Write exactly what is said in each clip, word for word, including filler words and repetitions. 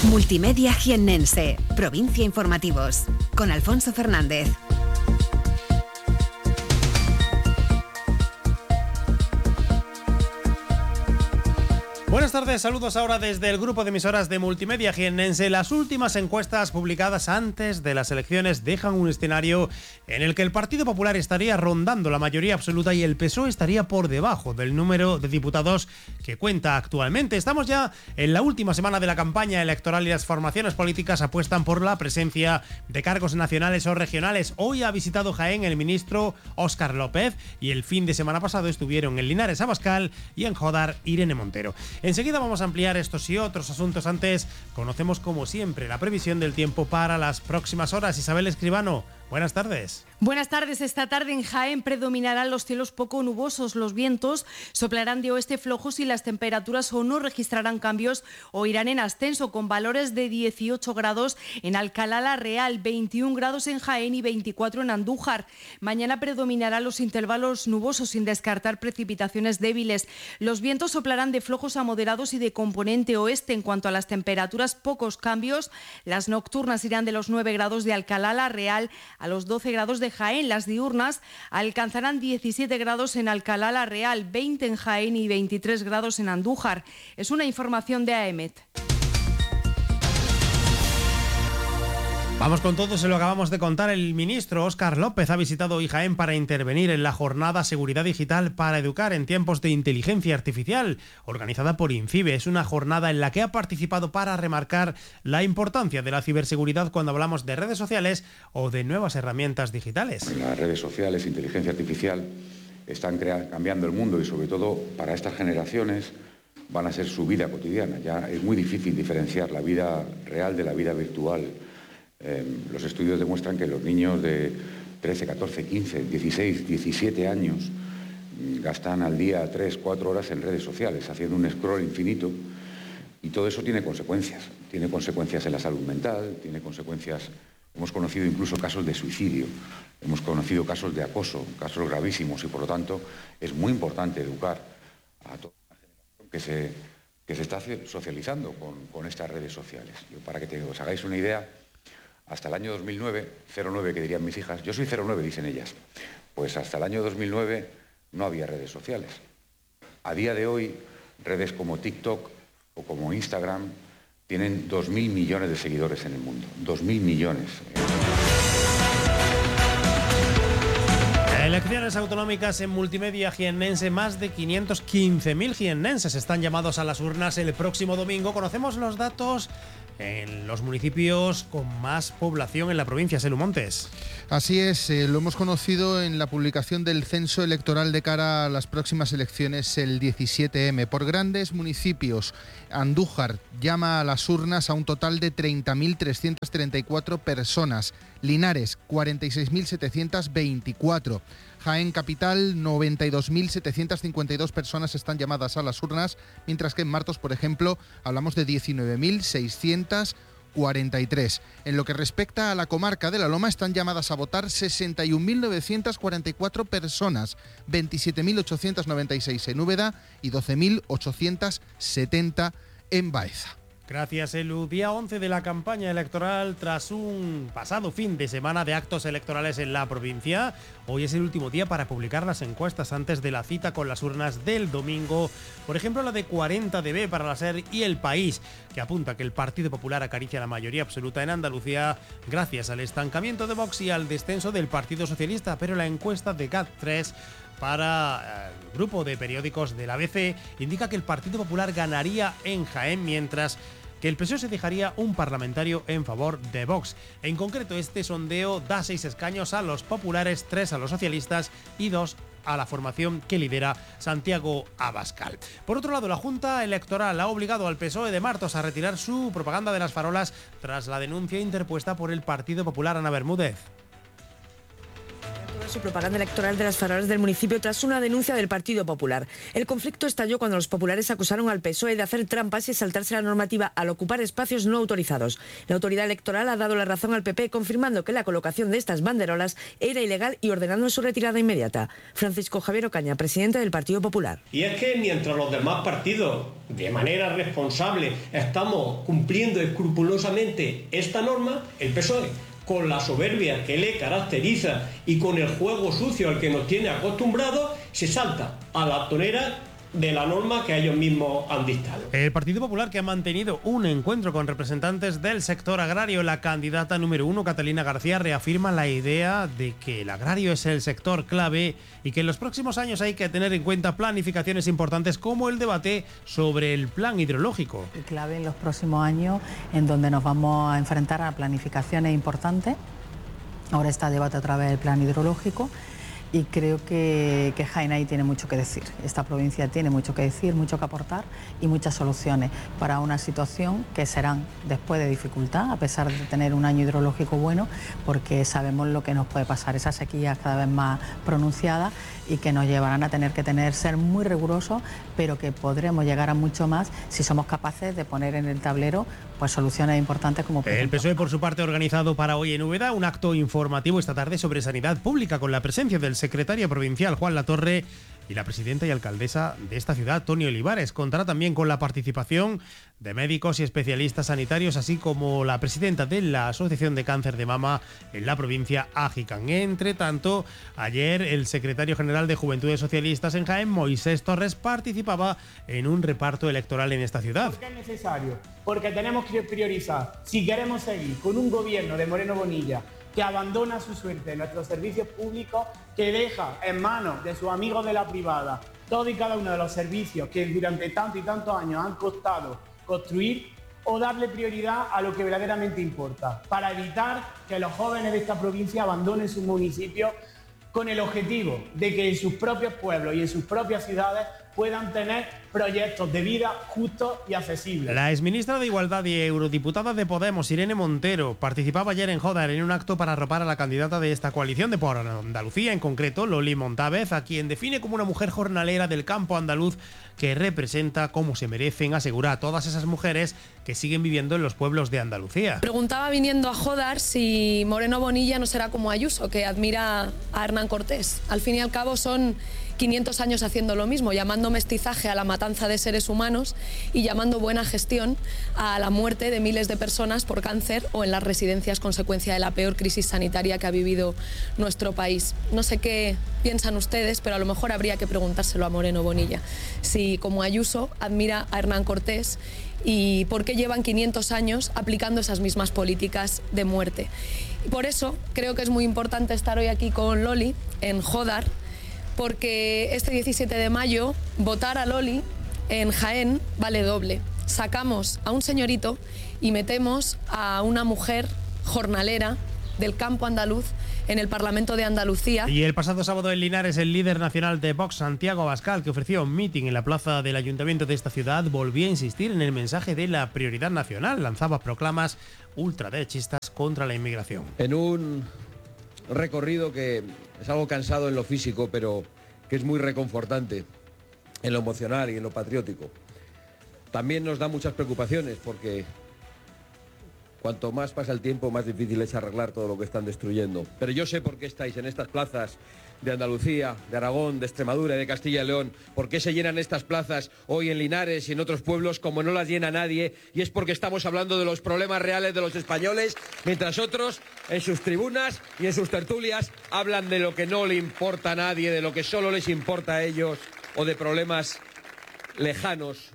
Multimedia Jiennense, Provincia Informativos, con Alfonso Fernández. Buenas tardes, saludos ahora desde el grupo de emisoras de Multimedia Jiennense. Las últimas encuestas publicadas antes de las elecciones dejan un escenario en el que el Partido Popular estaría rondando la mayoría absoluta y el P S O E estaría por debajo del número de diputados que cuenta actualmente. Estamos ya en la última semana de la campaña electoral y las formaciones políticas apuestan por la presencia de cargos nacionales o regionales. Hoy ha visitado Jaén el ministro Óscar López y el fin de semana pasado estuvieron en Linares Abascal y en Jodar Irene Montero. Enseguida vamos a ampliar estos y otros asuntos. Antes, conocemos como siempre la previsión del tiempo para las próximas horas. Isabel Escribano, buenas tardes. Buenas tardes. Esta tarde en Jaén predominarán los cielos poco nubosos. Los vientos soplarán de oeste flojos y las temperaturas o no registrarán cambios o irán en ascenso, con valores de dieciocho grados en Alcalá la Real, veintiún grados en Jaén y veinticuatro en Andújar. Mañana predominarán los intervalos nubosos sin descartar precipitaciones débiles. Los vientos soplarán de flojos a moderados y de componente oeste. En cuanto a las temperaturas, pocos cambios. Las nocturnas irán de los nueve grados de Alcalá la Real a los doce grados de Jaén. Las diurnas alcanzarán diecisiete grados en Alcalá la Real, veinte en Jaén y veintitrés grados en Andújar. Es una información de A E M E T. Vamos con todo, se lo acabamos de contar. El ministro Óscar López ha visitado hoy Jaén para intervenir en la jornada Seguridad Digital para Educar en tiempos de inteligencia artificial, organizada por INCIBE. Es una jornada en la que ha participado para remarcar la importancia de la ciberseguridad cuando hablamos de redes sociales o de nuevas herramientas digitales. Las redes sociales, inteligencia artificial, están crea- cambiando el mundo y sobre todo para estas generaciones van a ser su vida cotidiana. Ya es muy difícil diferenciar la vida real de la vida virtual. Eh, los estudios demuestran que los niños de trece, catorce, quince, dieciséis, diecisiete años gastan al día tres, cuatro horas en redes sociales, haciendo un scroll infinito, y todo eso tiene consecuencias. Tiene consecuencias en la salud mental, tiene consecuencias... Hemos conocido incluso casos de suicidio, hemos conocido casos de acoso, casos gravísimos, y por lo tanto es muy importante educar a toda la generación que se, que se está socializando con, con estas redes sociales. Yo, para que te, os hagáis una idea, hasta el año dos mil nueve, cero nueve que dirían mis hijas, yo soy cero nueve, dicen ellas, pues hasta el año dos mil nueve no había redes sociales. A día de hoy, redes como TikTok o como Instagram tienen dos mil millones de seguidores en el mundo, dos mil millones. Elecciones autonómicas en Multimedia Jiennense. Más de quinientos quince mil jiennenses están llamados a las urnas el próximo domingo. Conocemos los datos en los municipios con más población en la provincia. Selu Montes. Así es, eh, lo hemos conocido en la publicación del censo electoral de cara a las próximas elecciones el diecisiete eme. Por grandes municipios, Andújar llama a las urnas a un total de treinta mil trescientas treinta y cuatro personas, Linares cuarenta y seis mil setecientos veinticuatro, Jaén Capital noventa y dos mil setecientos cincuenta y dos personas están llamadas a las urnas, mientras que en Martos, por ejemplo, hablamos de diecinueve mil seiscientos cuarenta y tres. En lo que respecta a la comarca de La Loma, están llamadas a votar sesenta y un mil novecientos cuarenta y cuatro personas, veintisiete mil ochocientos noventa y seis en Úbeda y doce mil ochocientos setenta en Baeza. Gracias, Elu. Día once de la campaña electoral tras un pasado fin de semana de actos electorales en la provincia. Hoy es el último día para publicar las encuestas antes de la cita con las urnas del domingo. Por ejemplo, la de cuarenta de be para la SER y El País, que apunta que el Partido Popular acaricia la mayoría absoluta en Andalucía gracias al estancamiento de Vox y al descenso del Partido Socialista. Pero la encuesta de GAT tres para el grupo de periódicos del A B C indica que el Partido Popular ganaría en Jaén, mientras que el P S O E se dejaría un parlamentario en favor de Vox. En concreto, este sondeo da seis escaños a los populares, tres a los socialistas y dos a la formación que lidera Santiago Abascal. Por otro lado, la Junta Electoral ha obligado al P S O E de Martos a retirar su propaganda de las farolas tras la denuncia interpuesta por el Partido Popular. Ana Bermúdez. su propaganda electoral de las farolas del municipio tras una denuncia del Partido Popular. El conflicto estalló cuando los populares acusaron al P S O E de hacer trampas y saltarse la normativa al ocupar espacios no autorizados. La autoridad electoral ha dado la razón al P P, confirmando que la colocación de estas banderolas era ilegal y ordenando su retirada inmediata. Francisco Javier Ocaña, presidente del Partido Popular. Y es que mientras los demás partidos, de manera responsable, estamos cumpliendo escrupulosamente esta norma, el P S O E, con la soberbia que le caracteriza y con el juego sucio al que nos tiene acostumbrados, se salta a la tonera de la norma que ellos mismos han dictado. El Partido Popular, que ha mantenido un encuentro con representantes del sector agrario, la candidata número uno, Catalina García, reafirma la idea de que el agrario es el sector clave y que en los próximos años hay que tener en cuenta planificaciones importantes como el debate sobre el plan hidrológico. Y clave en los próximos años, en donde nos vamos a enfrentar a planificaciones importantes. Ahora está debate a través del plan hidrológico. Y creo que, que Jaén ahí tiene mucho que decir. Esta provincia tiene mucho que decir, mucho que aportar y muchas soluciones para una situación que serán después de dificultad, a pesar de tener un año hidrológico bueno, porque sabemos lo que nos puede pasar, esas sequías cada vez más pronunciadas y que nos llevarán a tener que tener, ser muy rigurosos, pero que podremos llegar a mucho más si somos capaces de poner en el tablero pues soluciones importantes como... El P S O E, por su parte, ha organizado para hoy en Úbeda un acto informativo esta tarde sobre sanidad pública con la presencia del secretario provincial Juan Latorre y la presidenta y alcaldesa de esta ciudad, Toni Olivares. Contará también con la participación de médicos y especialistas sanitarios, así como la presidenta de la Asociación de Cáncer de Mama en la provincia, AGICAN. Entre tanto, ayer el secretario general de Juventudes Socialistas en Jaén, Moisés Torres, participaba en un reparto electoral en esta ciudad. ¿Por qué es necesario? Porque tenemos que priorizar. Si queremos seguir con un gobierno de Moreno Bonilla que abandona su suerte en nuestros servicios públicos, que deja en manos de sus amigos de la privada todo y cada uno de los servicios que durante tantos y tantos años han costado construir, o darle prioridad a lo que verdaderamente importa, para evitar que los jóvenes de esta provincia abandonen sus municipios con el objetivo de que en sus propios pueblos y en sus propias ciudades puedan tener proyectos de vida justos y accesibles. La exministra de Igualdad y eurodiputada de Podemos, Irene Montero, participaba ayer en Jódar en un acto para arropar a la candidata de esta coalición de por Andalucía, en concreto Loli Montávez, a quien define como una mujer jornalera del campo andaluz que representa como se merecen, asegura, a todas esas mujeres que siguen viviendo en los pueblos de Andalucía. Preguntaba viniendo a Jódar si Moreno Bonilla no será como Ayuso, que admira a Hernán Cortés. Al fin y al cabo son quinientos años haciendo lo mismo, llamando mestizaje a la matanza de seres humanos y llamando buena gestión a la muerte de miles de personas por cáncer o en las residencias consecuencia de la peor crisis sanitaria que ha vivido nuestro país. No sé qué piensan ustedes, pero a lo mejor habría que preguntárselo a Moreno Bonilla, si como Ayuso admira a Hernán Cortés y por qué llevan quinientos años aplicando esas mismas políticas de muerte. Y por eso creo que es muy importante estar hoy aquí con Loli en Jódar, porque este diecisiete de mayo votar a Loli en Jaén vale doble. Sacamos a un señorito y metemos a una mujer jornalera del campo andaluz en el Parlamento de Andalucía. Y el pasado sábado en Linares, el líder nacional de Vox, Santiago Abascal, que ofreció un mitin en la plaza del ayuntamiento de esta ciudad, volvió a insistir en el mensaje de la prioridad nacional. Lanzaba proclamas ultraderechistas contra la inmigración. En un recorrido que es algo cansado en lo físico, pero que es muy reconfortante en lo emocional y en lo patriótico. También nos da muchas preocupaciones porque cuanto más pasa el tiempo, más difícil es arreglar todo lo que están destruyendo. Pero yo sé por qué estáis en estas plazas de Andalucía, de Aragón, de Extremadura y de Castilla y León. ¿Por qué se llenan estas plazas hoy en Linares y en otros pueblos como no las llena nadie? Y es porque estamos hablando de los problemas reales de los españoles, mientras otros en sus tribunas y en sus tertulias hablan de lo que no le importa a nadie, de lo que solo les importa a ellos o de problemas lejanos.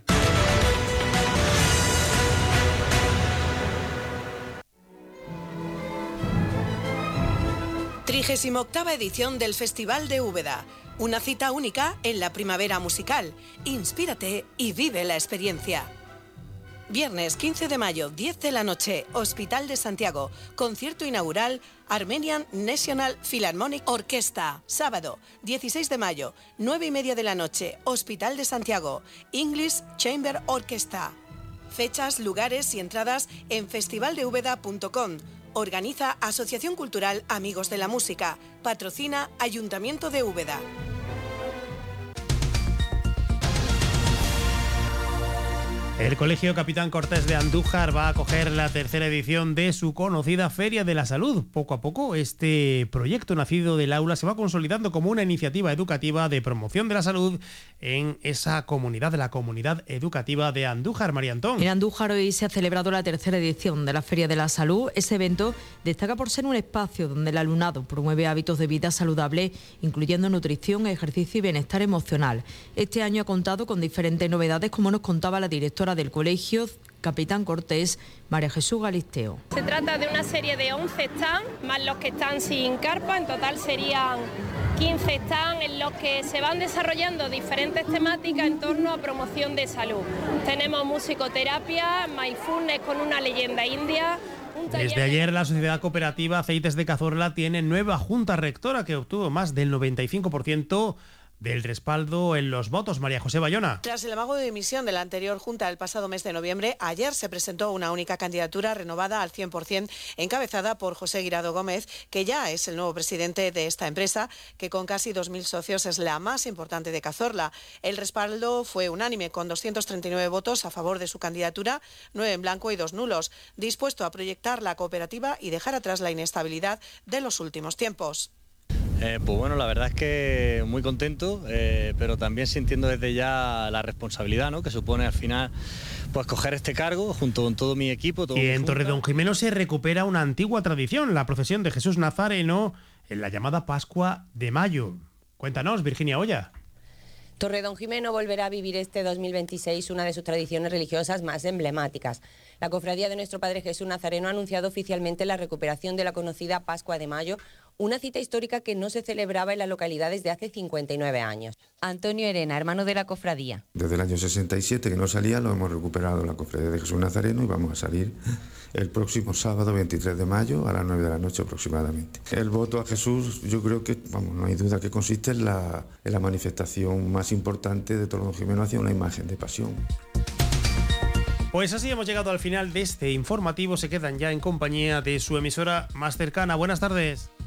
trigésima octava edición del Festival de Úbeda. Una cita única en la primavera musical. Inspírate y vive la experiencia. Viernes quince de mayo, diez de la noche, Hospital de Santiago. Concierto inaugural, Armenian National Philharmonic Orchestra. Sábado, dieciséis de mayo, nueve y media de la noche, Hospital de Santiago. English Chamber Orchestra. Fechas, lugares y entradas en festival de úbeda punto com Organiza Asociación Cultural Amigos de la Música. Patrocina Ayuntamiento de Úbeda. El Colegio Capitán Cortés de Andújar va a acoger la tercera edición de su conocida Feria de la Salud. Poco a poco, este proyecto nacido del aula se va consolidando como una iniciativa educativa de promoción de la salud en esa comunidad, la comunidad educativa de Andújar. María Antón. En Andújar hoy se ha celebrado la tercera edición de la Feria de la Salud. Ese evento destaca por ser un espacio donde el alumnado promueve hábitos de vida saludables, incluyendo nutrición, ejercicio y bienestar emocional. Este año ha contado con diferentes novedades, como nos contaba la directora del colegio Capitán Cortés, María Jesús Galisteo. Se trata de una serie de once stands, más los que están sin carpa. En total serían quince stands en los que se van desarrollando diferentes temáticas en torno a promoción de salud. Tenemos musicoterapia, mindfulness con una leyenda india. Desde ayer la Sociedad Cooperativa Aceites de Cazorla tiene nueva junta rectora que obtuvo más del noventa y cinco por ciento del respaldo en los votos. María José Bayona. Tras el amago de dimisión de la anterior Junta el pasado mes de noviembre, ayer se presentó una única candidatura renovada al cien por ciento, encabezada por José Guirado Gómez, que ya es el nuevo presidente de esta empresa, que con casi dos mil socios es la más importante de Cazorla. El respaldo fue unánime, con doscientos treinta y nueve votos a favor de su candidatura, nueve en blanco y dos nulos, dispuesto a proyectar la cooperativa y dejar atrás la inestabilidad de los últimos tiempos. Eh, pues bueno, la verdad es que muy contento, eh, pero también sintiendo desde ya la responsabilidad, ¿no?, que supone al final pues coger este cargo junto con todo mi equipo. Todo y mi en junta. Torredonjimeno se recupera una antigua tradición, la procesión de Jesús Nazareno en la llamada Pascua de Mayo. Cuéntanos, Virginia Olla. Torredonjimeno volverá a vivir este dos mil veintiséis una de sus tradiciones religiosas más emblemáticas. La Cofradía de Nuestro Padre Jesús Nazareno ha anunciado oficialmente la recuperación de la conocida Pascua de Mayo, una cita histórica que no se celebraba en la localidad desde hace cincuenta y nueve años. Antonio Herena, hermano de la cofradía. Desde el año sesenta y siete que no salía, lo hemos recuperado la Cofradía de Jesús Nazareno y vamos a salir el próximo sábado veintitrés de mayo a las nueve de la noche aproximadamente. El voto a Jesús, yo creo que, vamos, no hay duda que consiste en la, en la manifestación más importante de Torredonjimeno hacia una imagen de pasión. Pues así hemos llegado al final de este informativo. Se quedan ya en compañía de su emisora más cercana. Buenas tardes.